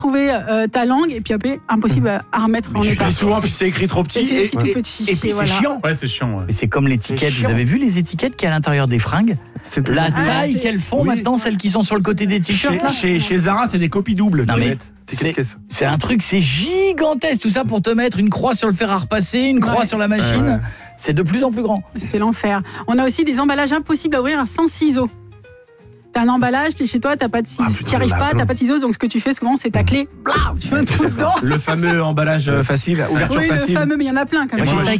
trouver ta langue et puis après impossible à remettre en état. Et souvent, puis c'est écrit trop petit C'est écrit tout petit. et puis c'est chiant. Ouais, c'est chiant. Ouais. Mais c'est comme l'étiquette. C'est chiant. Vous avez vu les étiquettes qu'il y a à l'intérieur des fringues? La taille c'est- qu'elles font Oui. maintenant, celles qui sont sur le côté des t-shirts là. Chez Zara, c'est des copies doubles. Non, tu mais mets. c'est un truc, c'est gigantesque. Tout ça pour te mettre une croix sur le fer à repasser, une croix sur la machine. Ouais. C'est de plus en plus grand. C'est l'enfer. On a aussi des emballages impossibles à ouvrir sans ciseaux. T'as un emballage, t'es chez toi, t'as pas de ciseaux, putain, t'y arrives il y en a pas, plein. t'as pas de ciseaux, donc ce que tu fais souvent, c'est ta clé, blah, tu fais un trou dedans. Le fameux emballage facile, ouverture Oui, facile. le fameux, mais il y en a plein quand même. Moi, j'ai ça